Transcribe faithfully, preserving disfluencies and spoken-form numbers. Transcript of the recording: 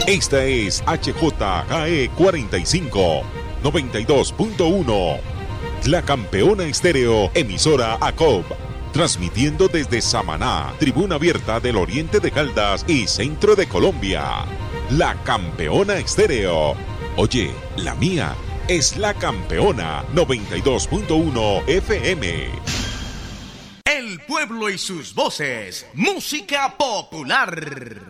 Esta es H J G E cuarenta y cinco, noventa y dos punto uno. La Campeona Estéreo, emisora A C O B. Transmitiendo desde Samaná, tribuna abierta del oriente de Caldas y centro de Colombia. La Campeona Estéreo. Oye, la mía es La Campeona noventa y dos punto uno F M. El pueblo y sus voces. Música popular.